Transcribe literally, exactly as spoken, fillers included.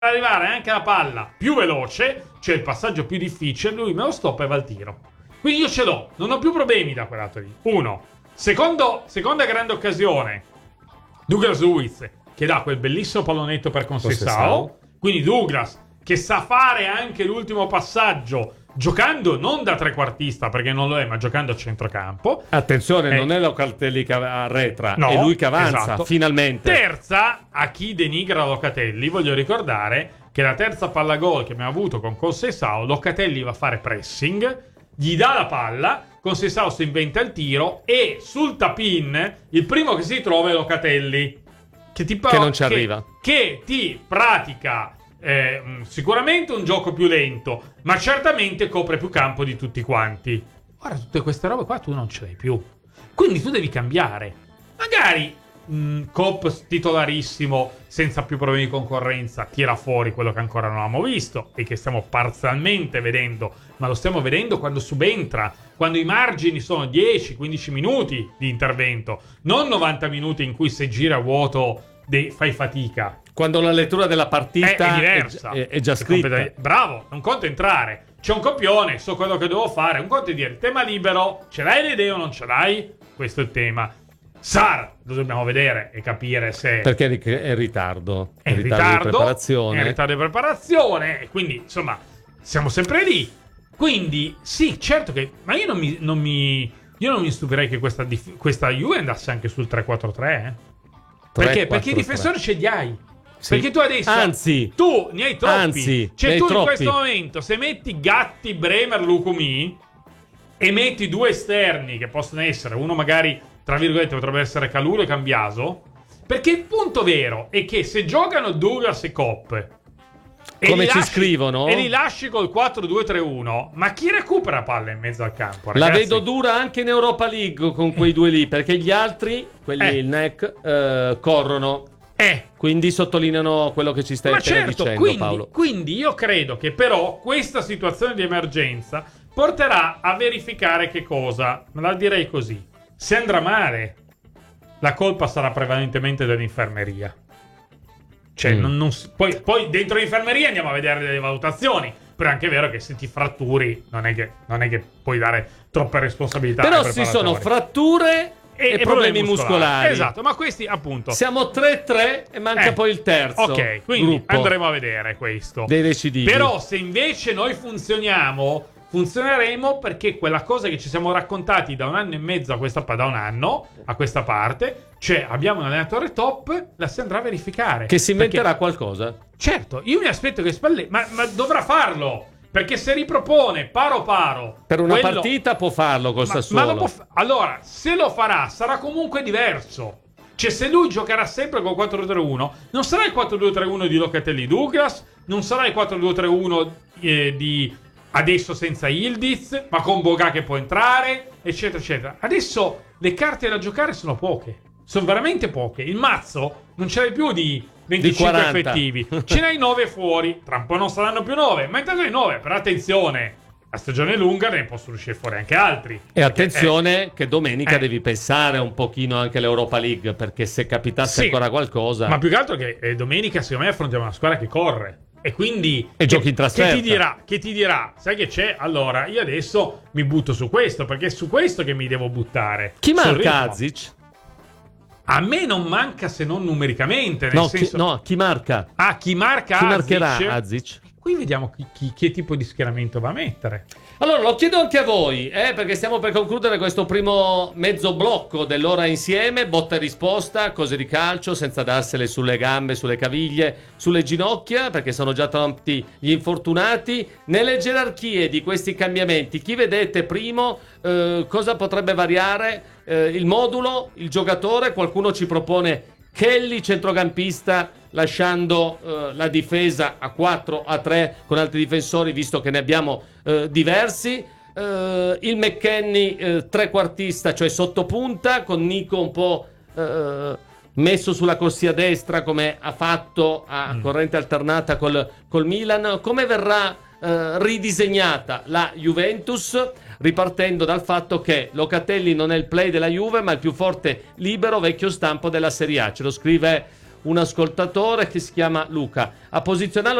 arrivare anche la palla più veloce, cioè il passaggio più difficile, lui me lo stoppa e va al tiro. Quindi io ce l'ho, non ho più problemi da quel lato lì. Uno. Secondo, seconda grande occasione, Douglas Luiz, che dà quel bellissimo pallonetto per Conceição. Quindi Douglas, che sa fare anche l'ultimo passaggio, giocando non da trequartista, perché non lo è, ma giocando a centrocampo. Attenzione, eh, non è Locatelli che arretra, no, è lui che avanza, esatto. finalmente. Terza, a chi denigra Locatelli, voglio ricordare che la terza palla gol che abbiamo avuto con Conceição, Locatelli va a fare pressing, gli dà la palla, Conceição si inventa il tiro e sul tap-in il primo che si trova è Locatelli. Che, ti che non ci che, arriva. Che ti pratica eh, sicuramente un gioco più lento, ma certamente copre più campo di tutti quanti. Ora tutte queste robe qua tu non ce l'hai più. Quindi tu devi cambiare. Magari mh, Cop titolarissimo, senza più problemi di concorrenza, tira fuori quello che ancora non abbiamo visto e che stiamo parzialmente vedendo, ma lo stiamo vedendo quando subentra, quando i margini sono dieci quindici minuti di intervento, non novanta minuti in cui se gira a vuoto de- fai fatica. Quando la lettura della partita è, è diversa, è, è già è scritta. completamente... Bravo, un conto è entrare, c'è un copione, so quello che devo fare, un conto è dire tema libero, ce l'hai le idee o non ce l'hai? Questo è il tema. Sar lo dobbiamo vedere e capire se perché è in ritardo, è in ritardo, ritardo, di preparazione. è in ritardo di preparazione, e quindi insomma siamo sempre lì. Quindi sì, certo che, ma io non mi, non mi io non mi stupirei che questa, questa Juve andasse anche sul tre quattro tre, eh? Perché? Perché i difensori ce li hai. Sì. Perché tu adesso anzi tu ne hai troppi. Anzi, cioè tu troppi. in questo momento se metti Gatti, Bremer, Lukumi e metti due esterni che possono essere, uno magari tra virgolette potrebbe essere Kalulu e Cambiaso, perché il punto vero è che se giocano Douglas e Cop e come li ci lasci, scrivono e li lasci col quattro due tre uno, ma chi recupera palla in mezzo al campo, ragazzi? La vedo dura anche in Europa League con quei due lì, perché gli altri, quelli Eh. il N E C, eh, corrono. Eh. Quindi sottolineano quello che ci stai Ma appena certo, dicendo, quindi, Paolo. quindi io credo che però questa situazione di emergenza porterà a verificare che cosa? Me la direi così. Se andrà male, la colpa sarà prevalentemente dell'infermeria. Cioè, Mm. non, non, poi, poi dentro l'infermeria andiamo a vedere delle valutazioni. Però è anche vero che se ti fratturi non è che, non è che puoi dare troppe responsabilità. Però ai ci sono preparatori. fratture e, e problemi muscolari. Esatto, ma questi appunto Siamo tre tre e manca Eh, poi il terzo. ok, quindi gruppo andremo a vedere questo. dei recidivi. Però se invece noi funzioniamo, funzioneremo perché quella cosa che ci siamo raccontati da un anno e mezzo a questa da un anno a questa parte, cioè abbiamo un allenatore top, la si andrà a verificare. Che si inventerà Perché, qualcosa. certo, io mi aspetto che Spalletti, ma, ma dovrà farlo. Perché se ripropone paro paro Per una quello- partita può farlo col ma, Sassuolo. ma lo può fa- allora, se lo farà, sarà comunque diverso. Cioè, se lui giocherà sempre con quattro due tre uno, non sarà il quattro due tre uno di Locatelli Douglas, non sarà il quattro due tre uno eh, di adesso senza Yildiz, ma con Boga che può entrare, eccetera, eccetera. Adesso le carte da giocare sono poche. Sono veramente poche. Il mazzo non ce l'hai più di venticinque Di quaranta. effettivi. Ce n'hai nove fuori. Tra un po' non saranno più nove, ma intanto hai nove. Però attenzione, la stagione è lunga, ne possono uscire fuori anche altri. E Perché, attenzione eh, che domenica eh. devi pensare un pochino anche all'Europa League, perché se capitasse Sì, ancora qualcosa... Ma più che altro che eh, domenica secondo me affrontiamo una squadra che corre. E quindi E che, giochi in trasferta. Che ti dirà, che ti dirà, sai che c'è? Allora, io adesso mi butto su questo, perché è su questo che mi devo buttare. Chi Sul marca ritmo. Azic? A me non manca se non numericamente, nel No, senso... chi, no, chi marca? Ah, chi marca Chi Azic? marcherà Azic? Qui vediamo chi, chi- che tipo di schieramento va a mettere. Allora, lo chiedo anche a voi, eh, perché stiamo per concludere questo primo mezzo blocco dell'ora insieme, botta e risposta, cose di calcio, senza darsele sulle gambe, sulle caviglie, sulle ginocchia, perché sono già tanti gli infortunati. Nelle gerarchie di questi cambiamenti, chi vedete primo, eh, cosa potrebbe variare? Eh, il modulo, il giocatore, qualcuno ci propone Kelly centrocampista, lasciando eh, la difesa a quattro a tre con altri difensori, visto che ne abbiamo eh, diversi. Eh, il McKennie eh, trequartista, cioè sottopunta, con Nico un po' eh, messo sulla corsia destra, come ha fatto a Mm. corrente alternata col, col Milan. Come verrà eh, ridisegnata la Juventus? Ripartendo dal fatto che Locatelli non è il play della Juve, ma il più forte libero vecchio stampo della Serie A. Ce lo scrive un ascoltatore che si chiama Luca a posizionarlo